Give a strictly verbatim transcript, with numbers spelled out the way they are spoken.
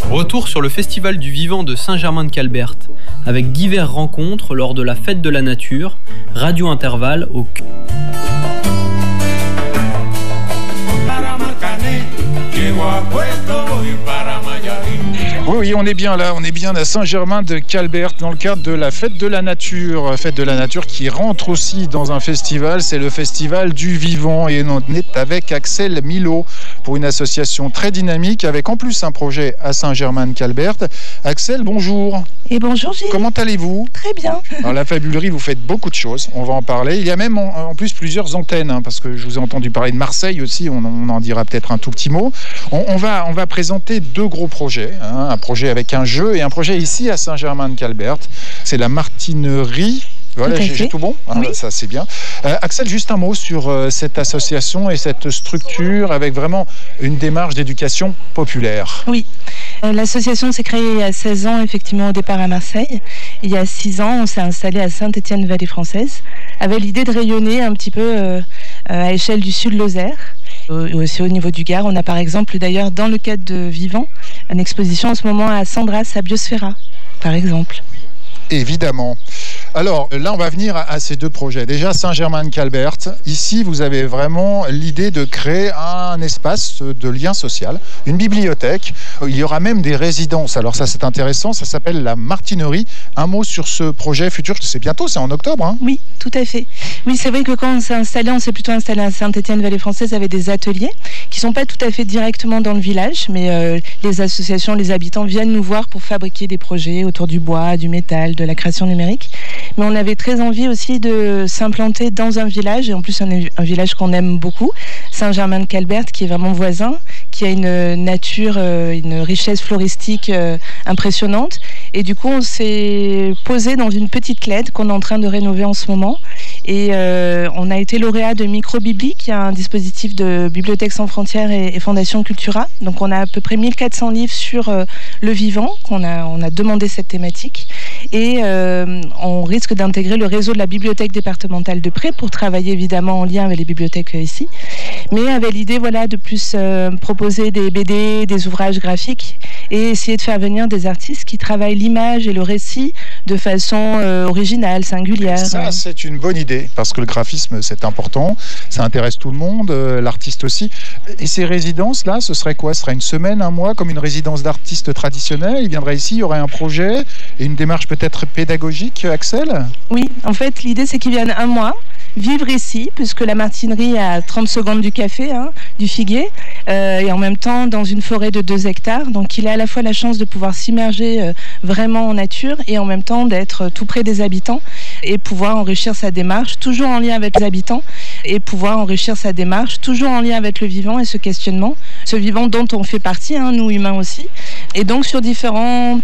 Retour sur le Festival du Vivant de Saint-Germain-de-Calbert, avec diverses rencontres lors de la Fête de la Nature, Radio Intervalle au Oui, oui, on est bien là, on est bien à Saint-Germain-de-Calbert dans le cadre de la Fête de la Nature. Fête de la Nature qui rentre aussi dans un festival, c'est le Festival du Vivant. Et on est avec Axel Milot pour une association très dynamique avec en plus un projet à Saint-Germain-de-Calbert. Axel, bonjour. Et bonjour Gilles. Comment allez-vous ? Très bien. Alors la fabulerie, vous faites beaucoup de choses, on va en parler. Il y a même en, en plus plusieurs antennes, hein, parce que je vous ai entendu parler de Marseille aussi, on, on en dira peut-être un tout petit mot. On, on, va, on va présenter deux gros projets, hein, un projet avec un jeu et un projet ici à Saint-Germain-de-Calbert. C'est la Martinerie. Voilà, j'ai, j'ai tout bon, ah, oui. Ça c'est bien. Euh, Axel, juste un mot sur euh, cette association et cette structure avec vraiment une démarche d'éducation populaire. Oui, euh, l'association s'est créée il y a seize ans, effectivement au départ à Marseille. Il y a six ans, on s'est installé à Saint-Étienne-Vallée-Française avec l'idée de rayonner un petit peu euh, à échelle du Sud-Lozère. Et aussi au niveau du Gard. On a par exemple d'ailleurs dans le cadre de Vivant une exposition en ce moment à Sandras à Biosphera, par exemple. Évidemment. Alors là, on va venir à, à ces deux projets. Déjà, Saint-Germain-de-Calbert. Ici, vous avez vraiment l'idée de créer un espace de lien social, une bibliothèque. Il y aura même des résidences. Alors ça, c'est intéressant. Ça s'appelle la Martinerie. Un mot sur ce projet futur. C'est bientôt, c'est en octobre. Hein ? Oui, tout à fait. Oui, c'est vrai que quand on s'est installé, on s'est plutôt installé à Saint-Étienne-Vallée-Française avec des ateliers qui sont pas tout à fait directement dans le village, mais euh, les associations, les habitants viennent nous voir pour fabriquer des projets autour du bois, du métal, de la création numérique. Mais on avait très envie aussi de s'implanter dans un village, et en plus un, un village qu'on aime beaucoup, Saint-Germain-de-Calbert, qui est vraiment voisin, qui a une nature, une richesse floristique impressionnante. Et du coup, on s'est posé dans une petite clède qu'on est en train de rénover en ce moment. Et euh, on a été lauréat de Microbibli, qui est un dispositif de Bibliothèques sans frontières et, et Fondation Cultura. Donc on a à peu près mille quatre cents livres sur euh, le vivant, qu'on a, on a demandé cette thématique. Et euh, on risque d'intégrer le réseau de la bibliothèque départementale de Pré pour travailler évidemment en lien avec les bibliothèques euh, ici. Mais avec l'idée voilà, de plus euh, proposer des B D, des ouvrages graphiques et essayer de faire venir des artistes qui travaillent l'image et le récit de façon euh, originale, singulière. Ça, c'est une bonne idée, parce que le graphisme, c'est important, ça intéresse tout le monde, euh, l'artiste aussi. Et ces résidences-là, ce serait quoi ? Ce serait une semaine, un mois, comme une résidence d'artiste traditionnelle ? Il viendrait ici, il y aurait un projet et une démarche peut-être pédagogique, Axel ? Oui, en fait, l'idée, c'est qu'ils viennent un mois, vivre ici, puisque la Martinerie est à trente secondes du café, hein, du figuier, euh, et en même temps dans une forêt de deux hectares. Donc il a à la fois la chance de pouvoir s'immerger euh, vraiment en nature et en même temps d'être tout près des habitants et pouvoir enrichir sa démarche, toujours en lien avec les habitants, et pouvoir enrichir sa démarche, toujours en lien avec le vivant et ce questionnement, ce vivant dont on fait partie, hein, nous humains aussi. Et donc sur différents